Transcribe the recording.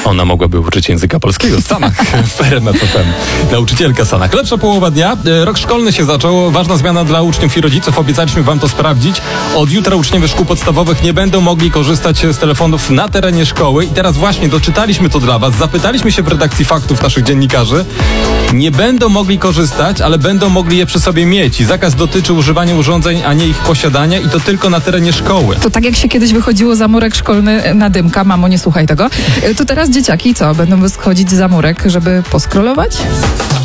Ona mogłaby uczyć języka polskiego. Sanach w RMF FM. Nauczycielka Sanach. Lepsza połowa dnia. Rok szkolny się zaczął. Ważna zmiana dla uczniów i rodziców. Obiecaliśmy wam to sprawdzić. Od jutra uczniowie szkół podstawowych nie będą mogli korzystać z telefonów na terenie szkoły. I teraz właśnie doczytaliśmy to dla was. Zapytaliśmy się w redakcji Faktów naszych dziennikarzy. Nie będą mogli korzystać, ale będą mogli je przy sobie mieć. I zakaz dotyczy używania urządzeń, a nie ich posiadania i to tylko na terenie szkoły. To tak jak się kiedyś wychodziło za murek szkolny na Dymka, mamo, nie słuchaj tego, to teraz dzieciaki co? Będą schodzić za murek, żeby poskrolować?